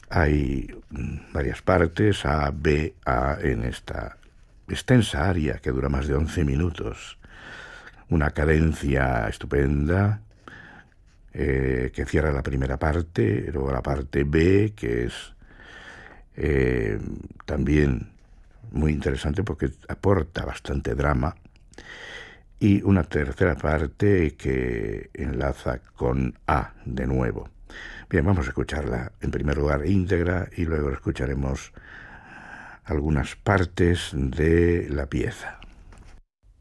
Hay varias partes, A, B, A, en esta extensa aria que dura más de 11 minutos. Una cadencia estupenda que cierra la primera parte, luego la parte B, que es también muy interesante porque aporta bastante drama, y una tercera parte que enlaza con A de nuevo. Bien, vamos a escucharla en primer lugar íntegra y luego escucharemos algunas partes de la pieza.